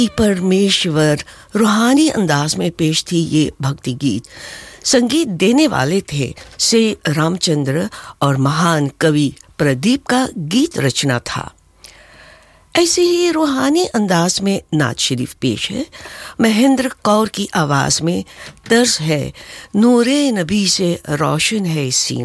परमेश्वर रूहानी अंदाज में पेश थी ये भक्ति गीत। संगीत देने वाले थे से रामचंद्र और महान कवि प्रदीप का गीत रचना था। ऐसे ही रूहानी अंदाज में नात शरीफ पेश है। महेंद्र कौर की आवाज में तर्ज है, नूरे नबी से रोशन है सीना।